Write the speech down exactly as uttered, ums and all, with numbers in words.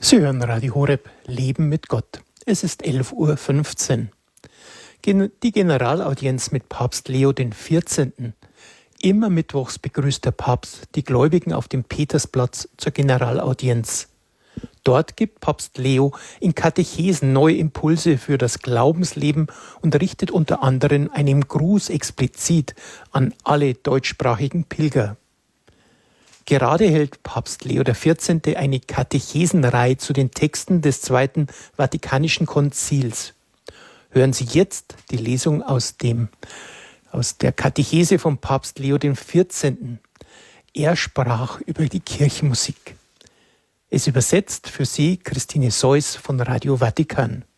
Sie hören Radio Horeb, Leben mit Gott. Es ist elf Uhr fünfzehn. Die Generalaudienz mit Papst Leo den vierzehnten. Immer mittwochs begrüßt der Papst die Gläubigen auf dem Petersplatz zur Generalaudienz. Dort gibt Papst Leo in Katechesen neue Impulse für das Glaubensleben und richtet unter anderem einen Gruß explizit an alle deutschsprachigen Pilger. Gerade hält Papst Leo der vierzehnte. eine Katechesenreihe zu den Texten des Zweiten Vatikanischen Konzils. Hören Sie jetzt die Lesung aus, dem, aus der Katechese von Papst Leo den vierzehnten. Er sprach über die Kirchenmusik. Es übersetzt für Sie Christine Seuss von Radio Vatikan.